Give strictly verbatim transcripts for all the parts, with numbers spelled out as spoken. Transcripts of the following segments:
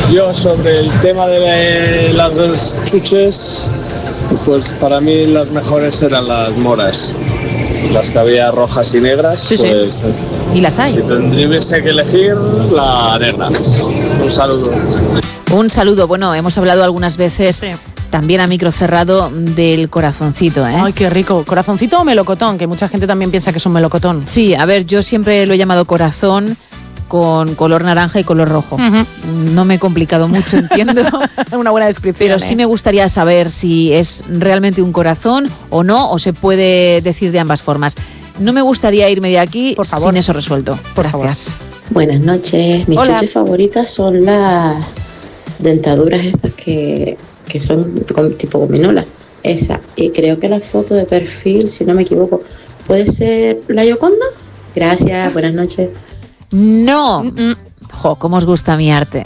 Yo sobre el tema de las chuches, pues para mí las mejores eran las moras. Las que había rojas y negras, sí, pues... Sí. Y las hay. Si tendríase que elegir, la negra. Un saludo. Un saludo. Bueno, hemos hablado algunas veces... Sí. También a micro cerrado del corazoncito, ¿eh? Ay, qué rico. ¿Corazoncito o melocotón? Que mucha gente también piensa que es un melocotón. Sí, a ver, yo siempre lo he llamado corazón con color naranja y color rojo. Uh-huh. No me he complicado mucho, entiendo. Una buena descripción. Pero ¿eh? sí me gustaría saber si es realmente un corazón o no, o se puede decir de ambas formas. No me gustaría irme de aquí Por favor. sin eso resuelto. Por Gracias. Favor. Buenas noches. Mis chuches favoritas son las dentaduras estas que... que son tipo gominola, esa, y creo que la foto de perfil, si no me equivoco, ¿puede ser la Gioconda? Gracias, buenas noches. No, Mm-mm. jo, cómo os gusta mi arte.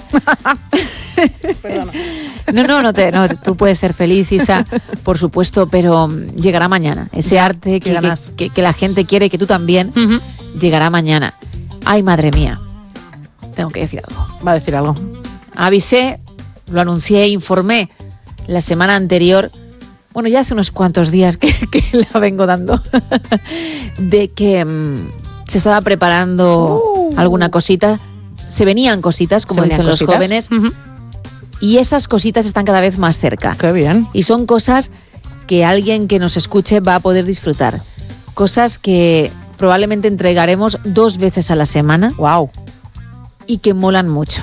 Perdona. No, no, no, te, no, tú puedes ser feliz, Isa, por supuesto, pero llegará mañana. Ese arte que, que, que, que la gente quiere, que tú también, uh-huh. llegará mañana. Ay, madre mía, tengo que decir algo. Va a decir algo. Avisé, lo anuncié, informé la semana anterior, bueno, ya hace unos cuantos días que, que la vengo dando, de que mmm, se estaba preparando uh. alguna cosita, se venían cositas, como dicen cositas. los jóvenes, uh-huh. y esas cositas están cada vez más cerca. ¡Qué bien! Y son cosas que alguien que nos escuche va a poder disfrutar. Cosas que probablemente entregaremos dos veces a la semana. ¡Wow! Y que molan mucho.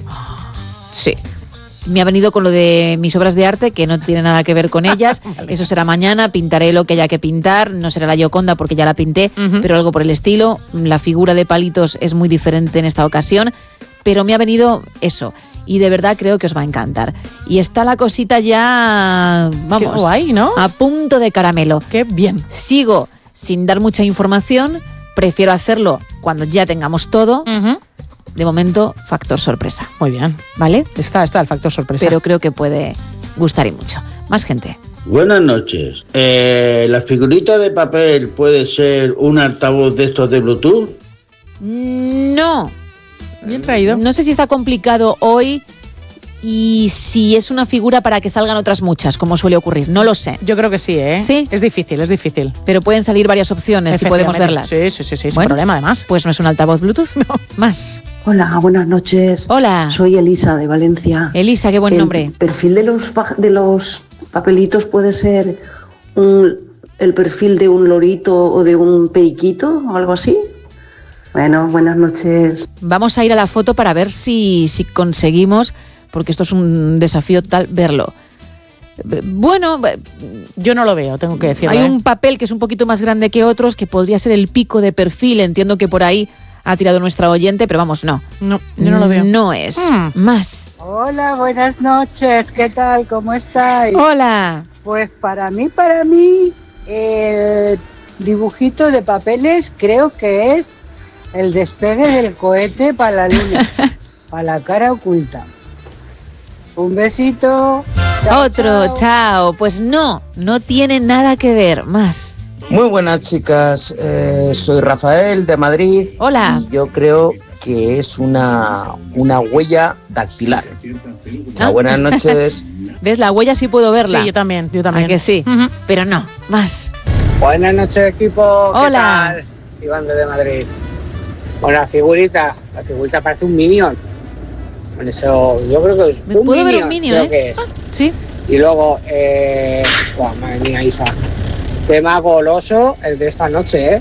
Sí. Me ha venido con lo de mis obras de arte, que no tiene nada que ver con ellas. Vale. Eso será mañana, pintaré lo que haya que pintar. No será la Gioconda porque ya la pinté, uh-huh. pero algo por el estilo. La figura de palitos es muy diferente en esta ocasión, pero me ha venido eso. Y de verdad creo que os va a encantar. Y está la cosita ya, vamos, qué guay, ¿no? A punto de caramelo. ¡Qué bien! Sigo sin dar mucha información. Prefiero hacerlo cuando ya tengamos todo. Uh-huh. De momento, factor sorpresa. Muy bien. ¿Vale? Está, está el factor sorpresa. Pero creo que puede gustar y mucho. Más gente. Buenas noches. Eh, ¿La figurita de papel puede ser un altavoz de estos de Bluetooth? No. Bien traído. No sé si está complicado hoy y si es una figura para que salgan otras muchas, como suele ocurrir. No lo sé. Yo creo que sí, ¿eh? Sí. Es difícil, es difícil. Pero pueden salir varias opciones y podemos verlas. Sí, sí, sí, sí, sin bueno, problema además. Pues no es un altavoz Bluetooth, no. Más. Hola, buenas noches. Hola. Soy Elisa de Valencia. Elisa, qué buen el nombre. El perfil de los, de los papelitos puede ser un, el perfil de un lorito o de un periquito o algo así. Bueno, buenas noches. Vamos a ir a la foto para ver si, si conseguimos, porque esto es un desafío total, verlo. Bueno, yo no lo veo, tengo que decirlo. Hay ¿eh? un papel que es un poquito más grande que otros, que podría ser el pico de perfil. Entiendo que por ahí ha tirado nuestra oyente, pero vamos, no. No, yo no lo veo. No es. Mm. Más. Hola, buenas noches. ¿Qué tal? ¿Cómo estáis? Hola. Pues para mí, para mí, el dibujito de papeles creo que es el despegue del cohete para la luna, para la cara oculta. Un besito. Chao, Otro, chao. chao. Pues no, no tiene nada que ver. Más. Muy buenas, chicas. Eh, soy Rafael de Madrid. Hola. Y yo creo que es una, una huella dactilar. Chao, buenas noches. ¿Ves? La huella sí puedo verla. Sí, yo también, yo también. ¿A que sí? Uh-huh. Pero no, más. Buenas noches, equipo. Hola. ¿Qué tal? Iván de Madrid. Bueno, la figurita, la figurita parece un Minion. Con eso, yo creo que es ¿Me un puedo Minion, ver un Minion, creo eh? que es. Ah, sí. Y luego, eh... oh, madre mía, Isa. Tema goloso, el de esta noche, ¿eh?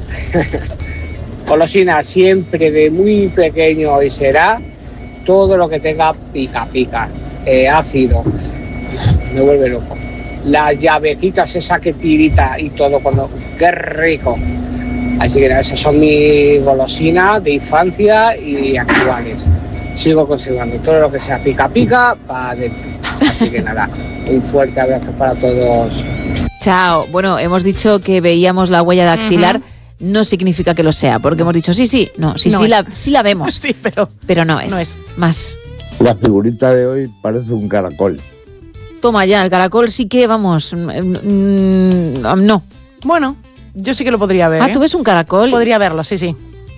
Golosina siempre de muy pequeño y será todo lo que tenga pica pica, eh, ácido. Me vuelve loco. Las llavecitas, esa que tirita y todo, cuando... ¡Qué rico! Así que nada, esas son mis golosinas de infancia y actuales. Sigo conservando todo lo que sea pica pica para adentro. Así que nada, un fuerte abrazo para todos. Chao. Bueno, hemos dicho que veíamos la huella dactilar. Uh-huh. No significa que lo sea, porque hemos dicho sí, sí, no, sí, no sí, es. la, sí la vemos. Sí, pero, pero no es. No es. Más. La figurita de hoy parece un caracol. Toma ya, el caracol sí que, vamos, mm, no. Bueno, yo sí que lo podría ver. Ah, ¿eh? ¿tú ves un caracol? Podría verlo, sí, sí.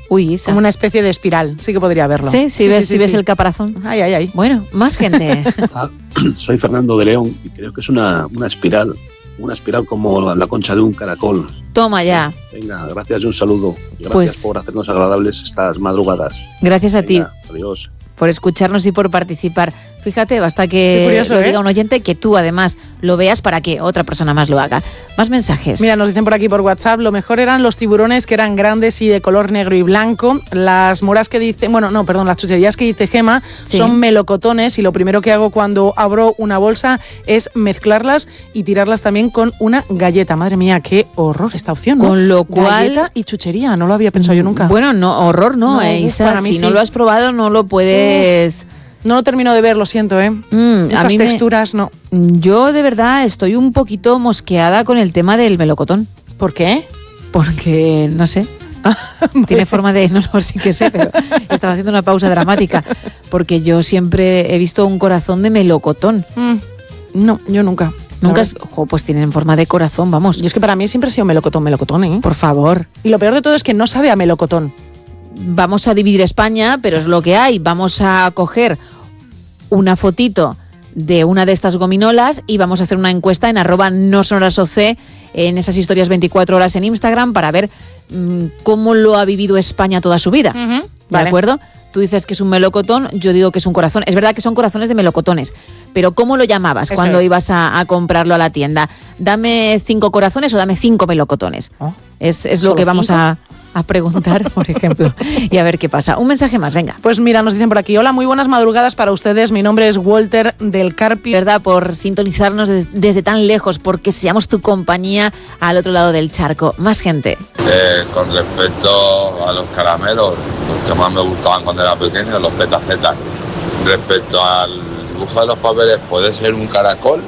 Uy, Isa. Como una especie de espiral, sí que podría verlo. Sí, si sí, ves, sí, si sí, ves sí. el caparazón. Ay, ay, ay. Bueno, más gente. Ah, soy Fernando de León y creo que es una, una espiral, una espiral como la, la concha de un caracol. Toma ya. Venga, gracias y un saludo. Gracias Pues- por hacernos agradables estas madrugadas. Gracias a ti Venga, adiós. por escucharnos y por participar. Fíjate, basta que Qué curioso, lo ¿eh? diga un oyente, que tú además lo veas para que otra persona más lo haga. Más mensajes. Mira, nos dicen por aquí por WhatsApp, lo mejor eran los tiburones que eran grandes y de color negro y blanco. Las moras que dice, bueno, no, perdón, las chucherías que dice Gema Sí. son melocotones y lo primero que hago cuando abro una bolsa es mezclarlas y tirarlas también con una galleta. Madre mía, qué horror esta opción, ¿no? Con lo cual- Galleta y chuchería, no lo había pensado yo nunca. Bueno, no, horror no, No, eh, uf, Isa. para mí Si no sí. lo has probado, no lo puedes... No lo termino de ver, lo siento, ¿eh? Mm, a Esas mí me- texturas, no. Yo de verdad estoy un poquito mosqueada con el tema del melocotón. ¿Por qué? Porque, no sé, tiene forma de... No, no, sí que sé, pero estaba haciendo una pausa dramática. Porque yo siempre he visto un corazón de melocotón. Mm, no, yo nunca. Nunca, La es- ojo, pues tienen forma de corazón, vamos. Y es que para mí siempre ha sido melocotón, melocotón, ¿eh? Por favor. Y lo peor de todo es que no sabe a melocotón. Vamos a dividir España, pero es lo que hay. Vamos a coger una fotito de una de estas gominolas y vamos a hacer una encuesta en arroba no sonoras oc en esas historias veinticuatro horas en Instagram para ver mmm, cómo lo ha vivido España toda su vida. ¿De vale. acuerdo? Tú dices que es un melocotón, yo digo que es un corazón. Es verdad que son corazones de melocotones, pero ¿cómo lo llamabas Eso cuando es. ibas a, a comprarlo a la tienda? ¿Dame cinco corazones o dame cinco melocotones? Oh. Es, es lo ¿Solo que vamos cinco? a, a preguntar, por ejemplo, y a ver qué pasa. Un mensaje más, venga. Pues mira, nos dicen por aquí, hola, muy buenas madrugadas para ustedes, mi nombre es Walter del Carpio. ¿Verdad? Por sintonizarnos des- desde tan lejos, porque seamos tu compañía al otro lado del charco. Más gente. Eh, con respecto a los caramelos, los que más me gustaban cuando era pequeño, los petacetas. Respecto al dibujo de los papeles, ¿puede ser un caracol?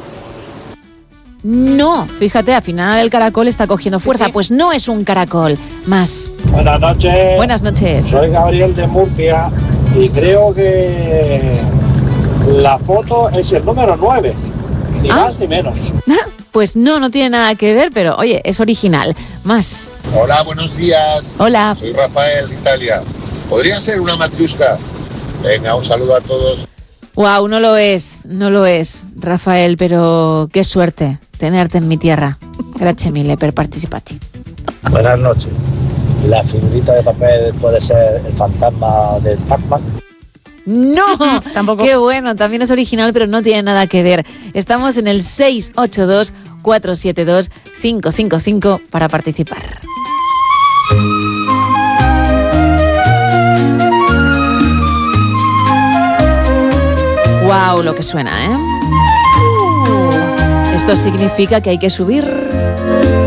No, fíjate, al final el caracol está cogiendo fuerza. sí. Pues no es un caracol. Más. Buenas noches. Buenas noches. Soy Gabriel de Murcia y creo que la foto es el número nueve, ni Ah. más ni menos. Pues no, no tiene nada que ver, pero oye, es original. Más. Hola, buenos días. Hola. Soy Rafael de Italia. ¿Podría ser una matriusca? Venga, un saludo a todos. Wow, no lo es, no lo es, Rafael, pero qué suerte tenerte en mi tierra. Gracias mille per participati. Buenas noches. La figurita de papel puede ser el fantasma del Pac-Man. No, Tampoco. Qué bueno, también es original, pero no tiene nada que ver. Estamos en el seis ocho dos, cuatro siete dos, cinco cinco cinco para participar. Wow, lo que suena, ¿eh? Esto significa que hay que subir